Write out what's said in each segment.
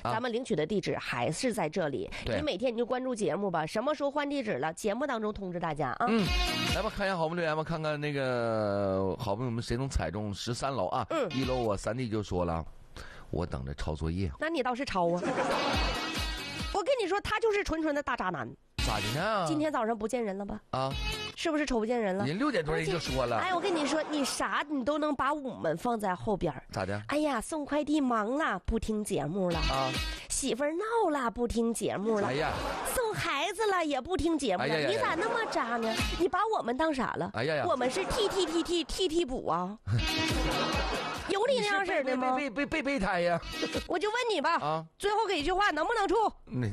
咱们领取的地址还是在这里。你每天你就关注节目吧，什么时候换地址了，节目当中通知大家啊。 来吧，看一下好朋友留言吧，看看那个好朋友们谁能踩中13楼啊？1楼我3弟就说了，我等着抄作业。 那你倒是抄啊！我跟你说，他就是纯纯的大渣男。 咋的呢？ 今天早上不见人了吧？啊，是不是瞅不见人了？ 人6点多人就说了。 哎，我跟你说，你啥你都能把我们放在后边。 咋的？ 哎呀，送快递忙了，不听节目了啊。媳妇儿闹了，不听节目了。 哎呀， 送孩子了也不听节目了。你咋那么渣呢？你把我们当啥了？ 哎呀， 我们是替补啊。有你那样式的吗？ 备备胎呀！ 我就问你吧，啊，最后给一句话，能不能处？ 你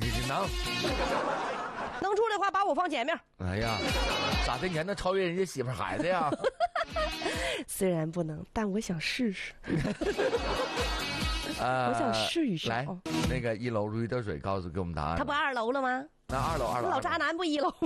能处的话，把我放前面。 哎呀，咋的？你还能超越人家媳妇孩子呀？ 虽然不能，但我想试试。我想试一试。 来，那个1楼如鱼得水，告诉给我们答案。 他不2楼了吗？ 那2楼。 老渣男不1楼。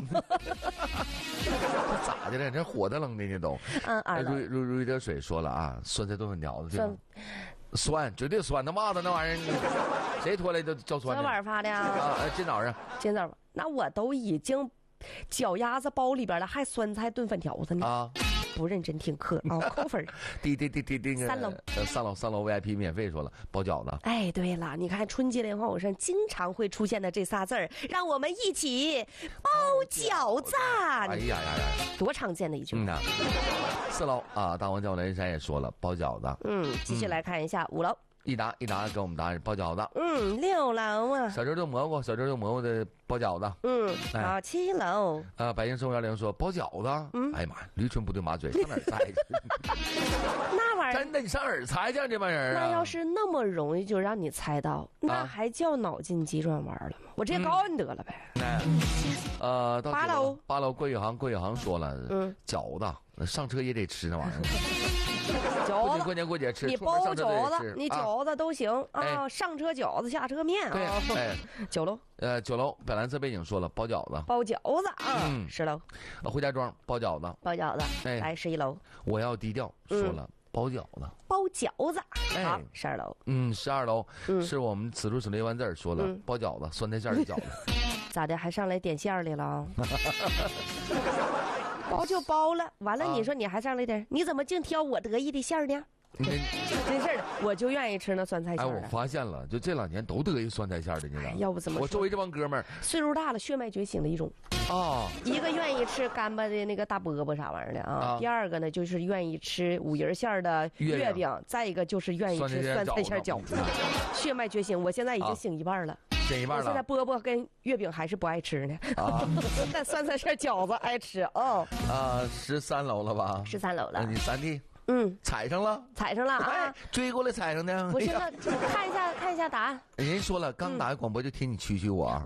咋的了？这火的冷的呢都。 2楼。 如鱼得水说了啊，酸菜炖粉条子对吗？酸，绝对酸，他妈的那玩意儿，谁脱来都叫酸。 昨晚发的啊？今早上。 今早上，那我都已经脚丫子包里边了，还酸菜炖粉条子呢啊！不认真听课啊，扣分。 那个3楼 VIP 免费说了包饺子。 哎，对了，你看春节联欢晚上经常会出现的这仨字儿，让我们一起包饺子。 哎呀， 多常见的一句话。 4楼啊，大王叫雷山也说了包饺子。 继续来看一下5楼。 一答给我们答案是包饺子。 6楼啊， 小周就蘑菇的包饺子。 好，7楼啊，百姓生活110说包饺子。哎呀妈，驴唇不对马嘴，上哪儿猜去？ 那玩意儿真的，你上哪儿猜去这帮人啊？ 那要是那么容易就让你猜到，那还叫脑筋急转弯了吗？我直接告诉你得了呗。 到8楼郭宇航说了，饺子上车也得吃那玩意儿。 饺子过年过节吃， 你包饺子，你饺子都行啊。上车饺子，下车面啊。 对 ，9楼。 9楼本蓝色背景说了包饺子。 包饺子啊。10楼。 回家庄包饺子。 来11楼。 我要低调说了包饺子。 包饺子。好，12楼。 12楼是我们此处省略完字说了包饺子，酸菜馅的饺子。 咋的？还上来点馅儿来了？包就包了，完了你说你还上来点，你怎么净挑我得意的馅儿呢？真是的，我就愿意吃那酸菜馅儿。 我发现了，就这2年都得意酸菜馅儿的，你知道吗？ 要不怎么？ 我周围这帮哥们儿岁数大了，血脉觉醒的一种一个愿意吃干巴的那个大饽饽啥玩意儿的啊。第2个呢，就是愿意吃五仁馅儿的月饼，再一个就是愿意吃酸菜馅饺子。血脉觉醒，我现在已经醒一半了。我现在饽饽跟月饼还是不爱吃呢，但酸菜馅饺子爱吃 13楼了吧 ？13楼了。 你3弟踩上了啊！追过来踩上的。 不是，那看一下答案。 人说了，刚打开广播就听你蛐蛐我。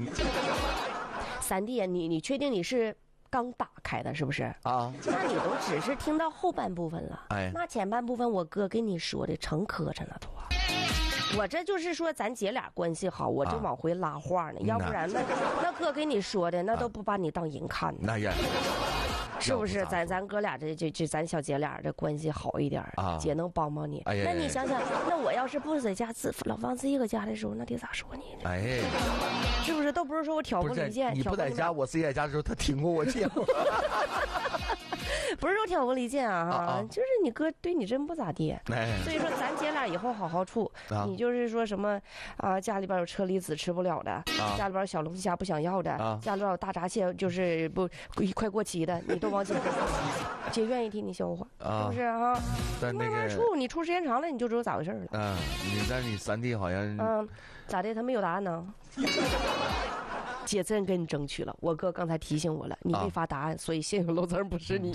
3弟，你确定你是刚打开的，是不是啊？那你都只是听到后半部分了，那前半部分我哥跟你说的成磕碜了都。我这就是说咱姐俩关系好，我就往回拉话呢，要不然那哥跟你说的那都不把你当人看呢。 那也是不是？咱哥俩这咱小姐俩这关系好一点姐能帮帮你。那你想想，那我要是不在家老方自己搁家的时候，那得咋说你呢？是不是？都不是说我挑拨离间， 你不在家，我自己在家的时候，他听过我节目。 不是说挑拨离间就是你哥对你真不咋地，所以说咱姐俩以后好好处。你就是说什么家里边有车厘子吃不了的，家里边有小龙虾不想要的，家里边有大闸蟹就是快过期的，你都往姐姐愿意替你消化，是不是啊？慢慢处，你处时间长了，你就知道咋回事了。 但是你3弟好像咋的？他没有答案呢。姐真跟你争取了，我哥刚才提醒我了，你没发答案，所以现有漏字不是你。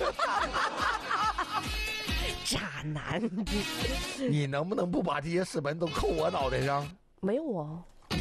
渣男， 你能不能不把这些屎盆都扣我脑袋上？ 没有啊。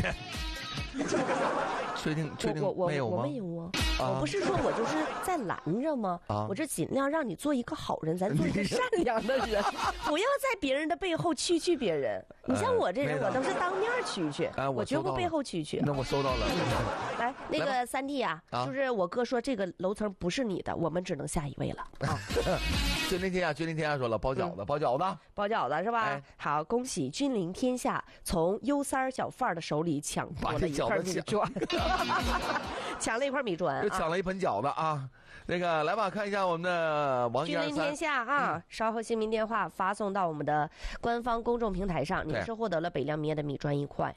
确定没有吗？ 我没有啊。我不是说我就是在拦着吗？我这尽量让你做一个好人，咱做一个善良的人，不要在别人的背后蛐别人。 你像我这人，我都是当面蛐蛐，我绝不背后蛐蛐。 那我收到了。 来，那个3弟啊，就是我哥说这个楼层不是你的，我们只能下一位了。 君临天下说了，包饺子，包饺子是吧？好，恭喜君临天下从U3小贩的手里抢夺了一块米砖，抢了一块米砖， 又抢了一盆饺子啊！那个来吧，看一下我们的王君临天下啊！稍后姓名电话发送到我们的官方公众平台上，你是获得了北亮米业的米砖1块。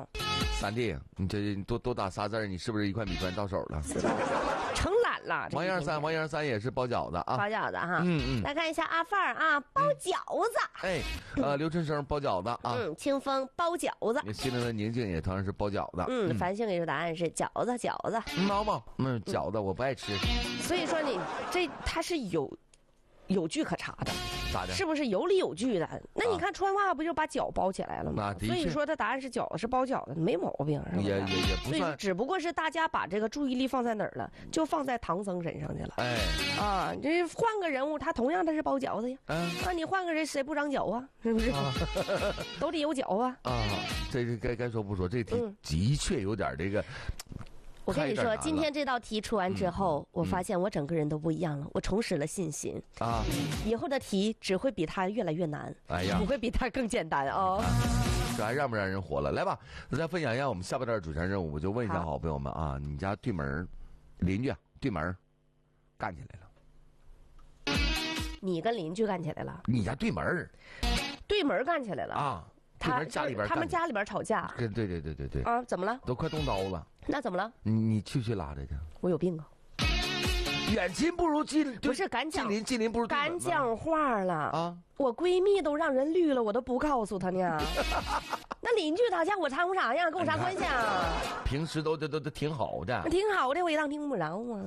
3弟，你这多打仨字，你是不是1块米砖到手了？ 成懒了。 王一三也是包饺子啊， 包饺子哈。来看一下阿范儿啊，包饺子。 刘春生包饺子啊。 清风包饺子。 心灵的宁静也同样是包饺子。 繁星给出答案是饺子。 毛毛，饺子我不爱吃。 所以说他是有据可查的。 咋的？ 是不是有理有据的？那你看川话不就把饺包起来了吗？所以说他答案是饺子，是包饺子，没毛病，是吧？ 也不算。 只不过是大家把这个注意力放在哪儿了，就放在唐僧身上去了。这换个人物，他同样他是包饺子呀。你换个人，谁不长脚啊？是不是？都得有脚啊。 这该说不说，这题的确有点这个。 我跟你说，今天这道题出完之后，我发现我整个人都不一样了，我重拾了信心啊！以后的题只会比他越来越难，不会比他更简单啊！ 这还让不让人活了？来吧，再分享一下我们下半段主持人任务，我就问一下好朋友们啊，你家对门邻居对门干起来了？ 你跟邻居干起来了？ 你家对门干起来了啊？ 他们家里边吵架。 对啊！怎么了？ 都快动刀了。 那怎么了？ 你去拉着去。 我有病啊！ 远亲不如近， 不是敢讲近邻不如敢讲话了啊！我闺蜜都让人绿了，我都不告诉她呢。那邻居打架我掺和啥呀？跟我啥关系啊？ 平时都挺好的， 挺好的，我也当听不着啊。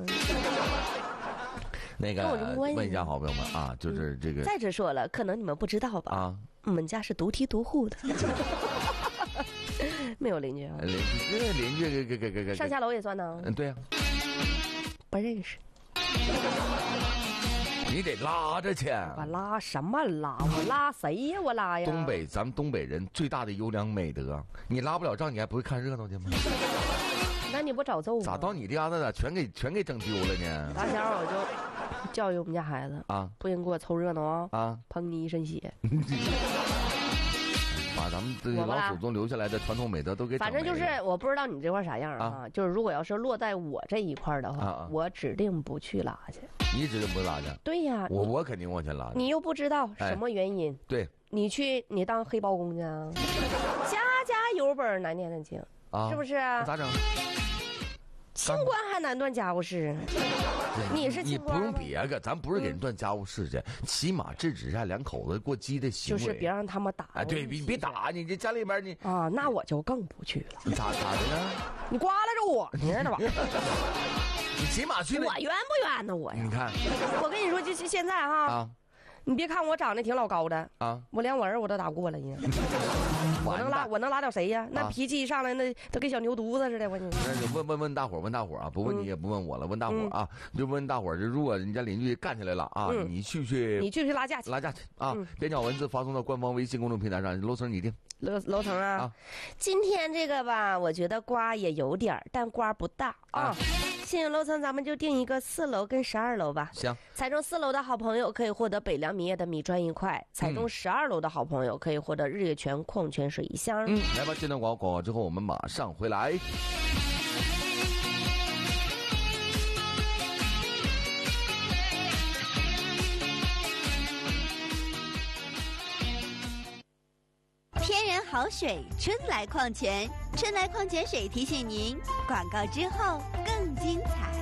那个问一下好朋友们啊，就是这个。 再者说了，可能你们不知道吧？啊，我们家是独梯独户的。没有邻居啊？ 邻居上下楼也算呢？ 对呀。 不认识。 你得拉着去。 我拉什么拉？我拉谁呀？我拉呀。 咱们东北人最大的优良美德，你拉不了仗，你还不会看热闹去吗？ 那你不找揍吗？ 咋到你家的了？全给整丢了呢？ 打小我就教育我们家孩子啊，不行给我凑热闹啊，喷你一身血。 把咱们这老祖宗留下来的传统美德都给反正就是我不知道你这块啥样啊，就是如果要是落在我这一块的话，我指定不去拉去。 你指定不拉去？ 对呀， 我肯定往前拉。 你又不知道什么原因， 对， 你当黑包公去啊？家有本难念的经啊，是不是？ 咋整？ 清官还难断家务事， 你不用别个，咱不是给人断家务事去，起码制止下两口子过激的行为， 就是别让他们打。 对，别打你这家里边你啊，那我就更不去了。 咋的呢？ 你刮拉着我，你知道吧？ 你起码去。 我冤不冤呢？我呀， 你看， 我跟你说，就现在哈，你别看我长得挺老高的啊，我连我儿我都打过了呢。我能拉掉谁呀？那脾气一上来，那都跟小牛犊子似的。我你问大伙啊，不问你也不问我了，问大伙啊，就问大伙，就如果人家邻居干起来了啊，你去拉架去啊！编脚文字发送到官方微信公众平台上，楼层你定。 楼层啊，今天这个吧，我觉得瓜也有点，但瓜不大啊。幸运楼层咱们就定一个4楼跟12楼吧。 行， 踩中4楼的好朋友可以获得北亮米业的米砖1块，踩中12楼的好朋友可以获得日月泉矿泉水1箱。 来吧，这段广告之后我们马上回来。 天然好水，春来矿泉，春来矿泉水提醒您，广告之后更精彩。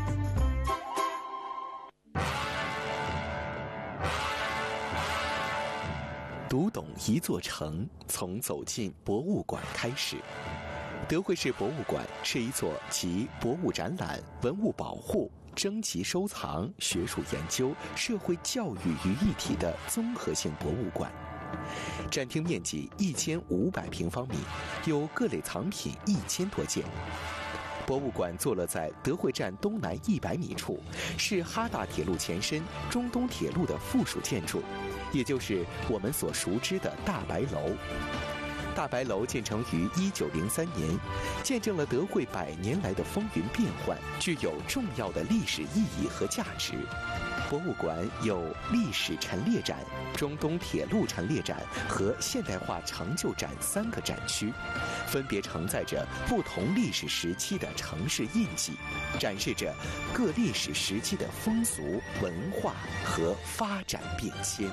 读懂一座城，从走进博物馆开始。德惠市博物馆是一座集博物展览、文物保护、征集收藏、学术研究、社会教育于一体的综合性博物馆。展厅面积1500平方米，有各类藏品1000多件。博物馆坐落在德惠站东南100米处，是哈大铁路前身中东铁路的附属建筑，也就是我们所熟知的大白楼。 大白楼建成于1903年，见证了德惠100年来的风云变幻，具有重要的历史意义和价值。博物馆有历史陈列展、中东铁路陈列展和现代化成就展3个展区，分别承载着不同历史时期的城市印记，展示着各历史时期的风俗、文化和发展变迁。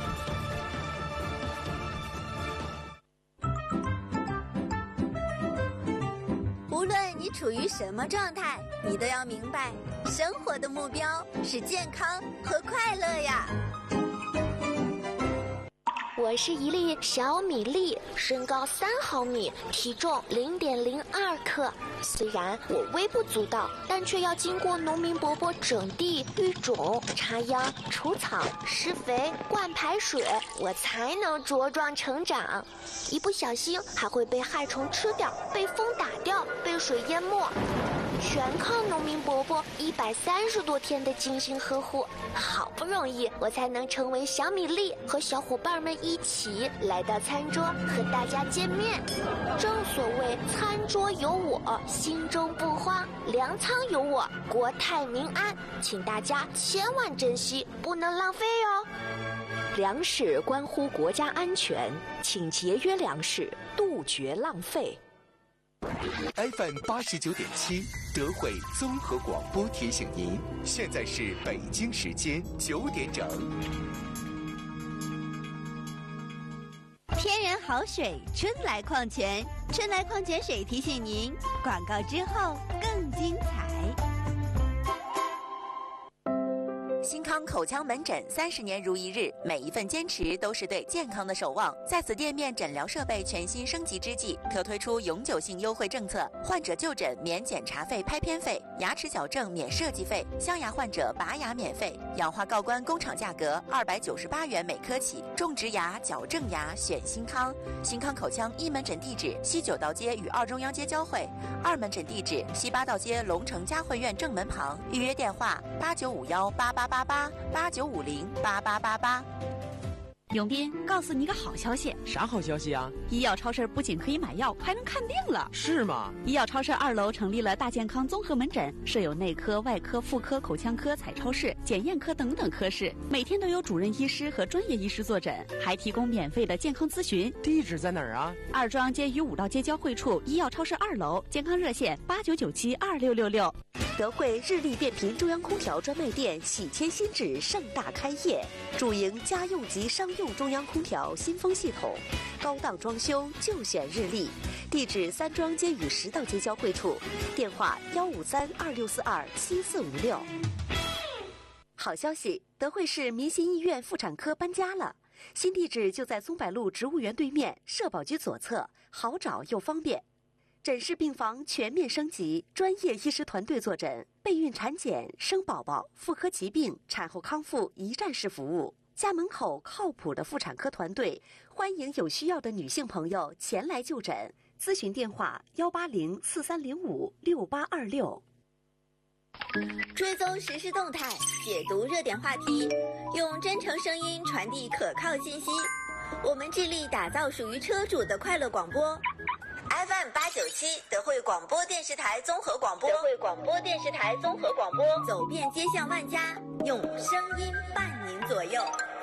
无论你处于什么状态，你都要明白，生活的目标是健康和快乐呀。 我是一粒小米粒，身高3毫米，体重0.02克。虽然我微不足道，但却要经过农民伯伯整地、育种、插秧、除草、施肥、灌排水，我才能茁壮成长。一不小心还会被害虫吃掉，被风打掉，被水淹没。全靠农民伯伯130多天的精心呵护，好不容易我才能成为小米粒，和小伙伴们一起来到餐桌和大家见面。正所谓餐桌有我，心中不慌；粮仓有我，国泰民安。请大家千万珍惜，不能浪费哦。 粮食关乎国家安全，请节约粮食，杜绝浪费。 FM 89.7德惠综合广播提醒您，现在是北京时间9点整。 天然好水，春来矿泉，春来矿泉水提醒您，广告之后更精彩。 新康口腔门诊30年如一日，每一份坚持都是对健康的守望。在此店面诊疗设备全新升级之际，特推出永久性优惠政策：患者就诊免检查费、拍片费，牙齿矫正免设计费，镶牙患者拔牙免费，氧化锆关工厂价格298元每颗起。种植牙、矫正牙选新康。新康口腔1门诊地址西9道街与2中央街交汇，2门诊地址西8道街龙城嘉汇苑正门旁。预约电话8951888889508888。 永斌，告诉你一个好消息。 啥好消息啊？ 医药超市不仅可以买药，还能看病了。 是吗？ 医药超市2楼成立了大健康综合门诊，设有内科、外科、妇科、口腔科、彩超室、检验科等等科室，每天都有主任医师和专业医师坐诊，还提供免费的健康咨询。 地址在哪儿啊 ？2中央街与5道街交汇处，医药超市2楼，健康热线89972666。 德惠日立变频中央空调专卖店喜迁新址盛大开业，主营家用及商用中央空调新风系统，高档装修就选日立。地址3中央街与10道街交汇处，电话15326427456。好消息，德惠市民心医院妇产科搬家了，新地址就在松柏路植物园对面，社保局左侧，好找又方便。诊室病房全面升级，专业医师团队坐诊，备孕产检、生宝宝、妇科疾病、产后康复一站式服务。家门口靠谱的妇产科团队，欢迎有需要的女性朋友前来就诊。咨询电话18043056826。 追踪实时动态，解读热点话题，用真诚声音传递可靠信息。我们致力打造属于车主的快乐广播。FM 897德惠广播电视台综合广播，德惠广播电视台综合广播，走遍街巷万家，用声音伴您左右。